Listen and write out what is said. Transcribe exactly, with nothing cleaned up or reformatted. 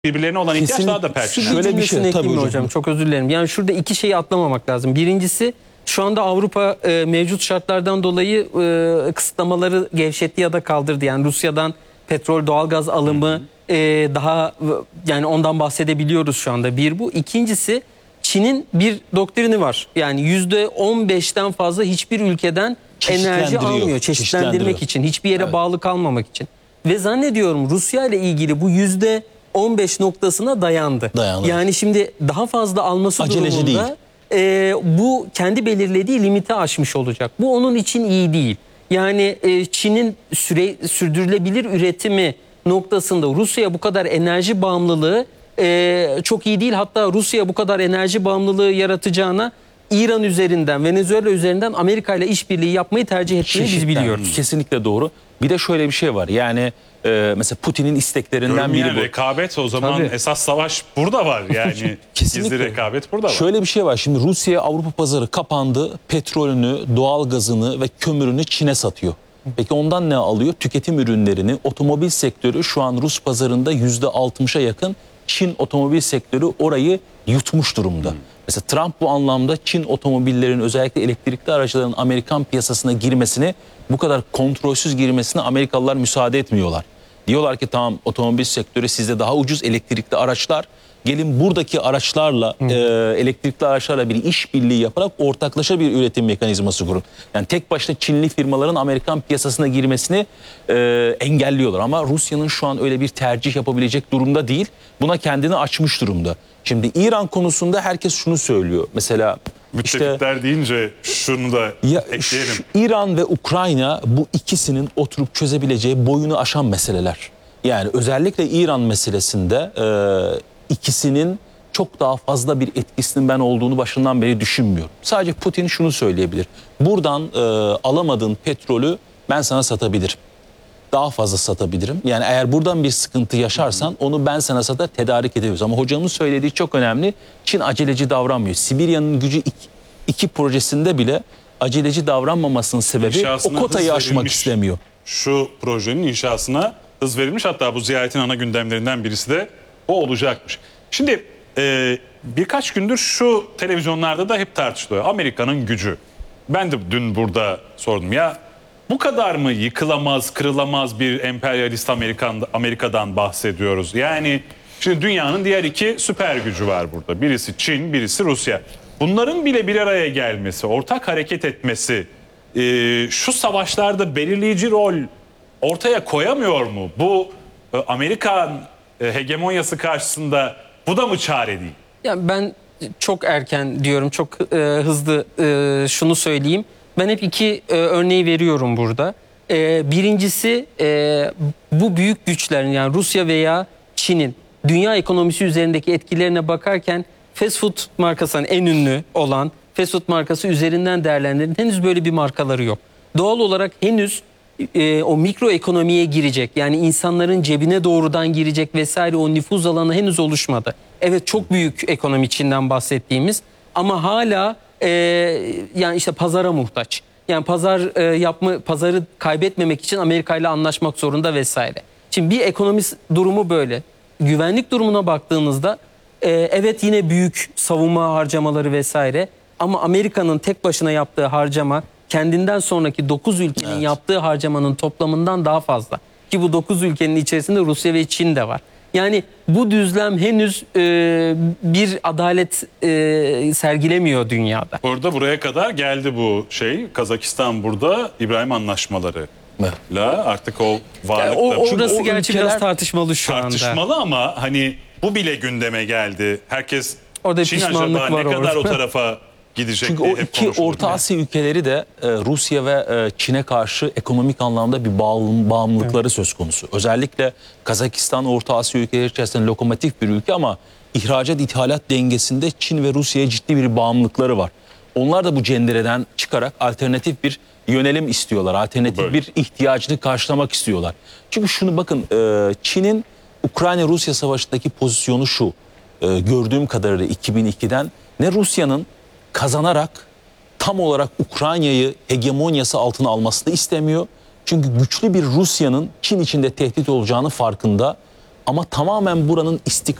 birbirlerine olan ihtiyaç Kesinlikle. daha da perçin. Şöyle bir şey tabii hocam. hocam. Çok özür dilerim. Yani şurada iki şeyi atlamamak lazım. Birincisi, şu anda Avrupa e, mevcut şartlardan dolayı e, kısıtlamaları gevşetti ya da kaldırdı. Yani Rusya'dan petrol, doğalgaz alımı e, daha yani ondan bahsedebiliyoruz şu anda. Bir bu. İkincisi, Çin'in bir doktrini var. Yani yüzde on beşten fazla hiçbir ülkeden enerji almıyor. Çeşitlendirmek için. Hiçbir yere evet. bağlı kalmamak için. Ve zannediyorum Rusya ile ilgili bu yüzde on beş noktasına dayandı. Dayandı. Yani şimdi daha fazla alması aceleci durumunda e, bu kendi belirlediği limiti aşmış olacak. Bu onun için iyi değil. Yani e, Çin'in süre, sürdürülebilir üretimi noktasında Rusya'ya bu kadar enerji bağımlılığı e, çok iyi değil. Hatta Rusya bu kadar enerji bağımlılığı yaratacağına İran üzerinden, Venezuela üzerinden Amerika ile işbirliği yapmayı tercih ettiğini biz biliyoruz. Kesinlikle doğru. Bir de şöyle bir şey var. Yani e, mesela Putin'in isteklerinden Görmeyen biri bu. rekabet o zaman Tabii. esas savaş burada var. Yani Kesinlikle. gizli rekabet burada var. Şöyle bir şey var. Şimdi Rusya Avrupa pazarı kapandı. Petrolünü, doğalgazını ve kömürünü Çin'e satıyor. Peki ondan ne alıyor? Tüketim ürünlerini. Otomobil sektörü şu an Rus pazarında yüzde altmışa yakın. Çin otomobil sektörü orayı yutmuş durumda. Hmm. Mesela Trump bu anlamda Çin otomobillerin, özellikle elektrikli araçların Amerikan piyasasına girmesini, bu kadar kontrolsüz girmesine Amerikalılar müsaade etmiyorlar. Diyorlar ki tamam, otomobil sektörü sizde daha ucuz elektrikli araçlar. Gelin buradaki araçlarla, hmm. e, elektrikli araçlarla bir işbirliği yaparak ortaklaşa bir üretim mekanizması kurun. Yani tek başına Çinli firmaların Amerikan piyasasına girmesini e, engelliyorlar. Ama Rusya'nın şu an öyle bir tercih yapabilecek durumda değil. Buna kendini açmış durumda. Şimdi İran konusunda herkes şunu söylüyor. Mesela müttefikler işte, deyince şunu da ya, ekleyelim. Şu, İran ve Ukrayna bu ikisinin oturup çözebileceği boyunu aşan meseleler. Yani özellikle İran meselesinde e, ikisinin çok daha fazla bir etkisinin ben olduğunu başından beri düşünmüyorum. Sadece Putin şunu söyleyebilir. Buradan e, alamadığın petrolü ben sana satabilirim. Daha fazla satabilirim. Yani eğer buradan bir sıkıntı yaşarsan onu ben sana satar, tedarik edebiliriz. Ama hocamın söylediği çok önemli. Çin aceleci davranmıyor. Sibirya'nın gücü iki, iki projesinde bile aceleci davranmamasının sebebi İnşasına o kotayı aşmak verilmiş. istemiyor. Şu projenin inşasına hız verilmiş. Hatta bu ziyaretin ana gündemlerinden birisi de o olacakmış. Şimdi e, birkaç gündür şu televizyonlarda da hep tartışılıyor. Amerika'nın gücü. Ben de dün burada sordum ya, bu kadar mı yıkılamaz, kırılamaz bir emperyalist Amerikan, Amerika'dan bahsediyoruz? Yani şimdi dünyanın diğer iki süper gücü var burada. Birisi Çin, birisi Rusya. Bunların bile bir araya gelmesi, ortak hareket etmesi e, şu savaşlarda belirleyici rol ortaya koyamıyor mu? Bu e, Amerikan e, hegemonyası karşısında bu da mı çare değil? Ya ben çok erken diyorum, çok e, hızlı e, şunu söyleyeyim. Ben hep iki e, örneği veriyorum burada. E, birincisi e, bu büyük güçlerin, yani Rusya veya Çin'in dünya ekonomisi üzerindeki etkilerine bakarken fast food markasının en ünlü olan fast food markası üzerinden değerlendirin. Henüz böyle bir markaları yok. Doğal olarak henüz e, o mikro ekonomiye girecek, yani insanların cebine doğrudan girecek vesaire o nüfuz alanı henüz oluşmadı. Evet, çok büyük ekonomi Çin'den bahsettiğimiz ama hala e, yani işte pazara muhtaç. Yani pazar e, yapma, pazarı kaybetmemek için Amerika ile anlaşmak zorunda vesaire. Şimdi bir ekonomi durumu böyle. Güvenlik durumuna baktığınızda e, evet yine büyük savunma harcamaları vesaire ama Amerika'nın tek başına yaptığı harcama kendinden sonraki dokuz ülkenin evet. yaptığı harcamanın toplamından daha fazla. Ki bu dokuz ülkenin içerisinde Rusya ve Çin de var. Yani bu düzlem henüz e, bir adalet e, sergilemiyor dünyada. Orada buraya kadar geldi bu şey. Kazakistan burada İbrahim anlaşmaları. La artık o varlıkta. Yani o, orası o gerçi biraz tartışmalı şu tartışmalı anda. Tartışmalı ama hani bu bile gündeme geldi. Herkes orada Çin acaba ne kadar orada. O tarafa gidecek. Çünkü o iki Orta Asya ülkeleri de e, Rusya ve e, Çin'e karşı ekonomik anlamda bir bağım, bağımlılıkları evet. söz konusu. Özellikle Kazakistan Orta Asya ülkeleri içerisinde lokomotif bir ülke ama ihracat ithalat dengesinde Çin ve Rusya'ya ciddi bir bağımlılıkları var. Onlar da bu cendereden çıkarak alternatif bir yönelim istiyorlar. Alternatif Böyle. bir ihtiyacını karşılamak istiyorlar. Çünkü şunu bakın, e, Çin'in Ukrayna-Rusya savaşındaki pozisyonu şu. E, gördüğüm kadarıyla iki bin ikiden ne Rusya'nın kazanarak tam olarak Ukrayna'yı hegemonyası altına almasını istemiyor. Çünkü güçlü bir Rusya'nın Çin içinde tehdit olacağını farkında. ama tamamen buranın istikrar